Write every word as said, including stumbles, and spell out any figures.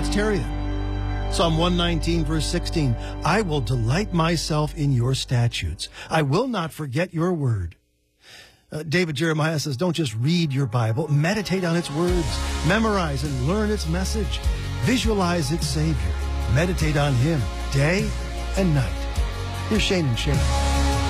That's Terry. Psalm one nineteen, verse sixteen. I will delight myself in your statutes. I will not forget your word. Uh, David Jeremiah says, don't just read your Bible, meditate on its words, memorize and learn its message, visualize its Savior, meditate on him day and night. Here's Shane and Shane.